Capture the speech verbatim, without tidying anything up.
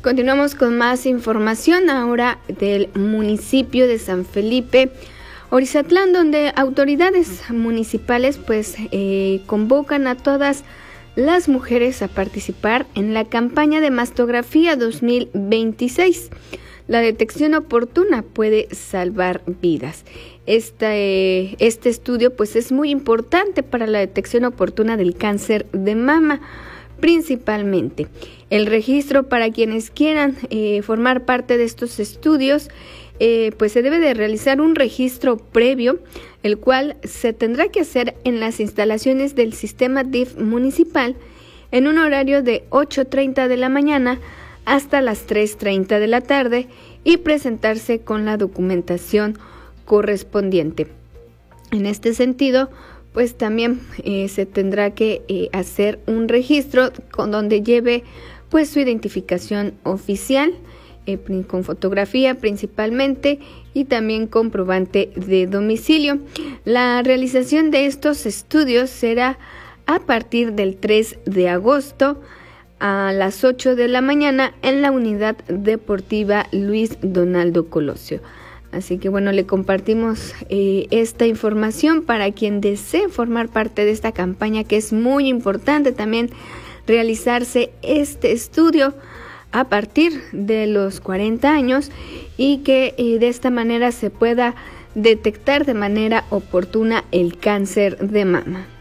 Continuamos con más información ahora del municipio de San Felipe Orizatlán, donde autoridades municipales pues eh, convocan a todas las mujeres a participar en la campaña de mastografía dos mil veintiséis. La detección oportuna puede salvar vidas. Este, este estudio pues es muy importante para la detección oportuna del cáncer de mama, principalmente. El registro para quienes quieran eh, formar parte de estos estudios, eh, pues se debe de realizar un registro previo, el cual se tendrá que hacer en las instalaciones del sistema D I F municipal en un horario de ocho treinta de la mañana hasta las tres treinta de la tarde y presentarse con la documentación correspondiente. En este sentido, pues también eh, se tendrá que eh, hacer un registro con donde lleve pues su identificación oficial, eh, con fotografía principalmente y también comprobante de domicilio. La realización de estos estudios será a partir del tres de agosto a las ocho de la mañana en la unidad deportiva Luis Donaldo Colosio. Así que bueno, le compartimos eh, esta información para quien desee formar parte de esta campaña, que es muy importante también realizarse este estudio a partir de los cuarenta años y que eh, de esta manera se pueda detectar de manera oportuna el cáncer de mama.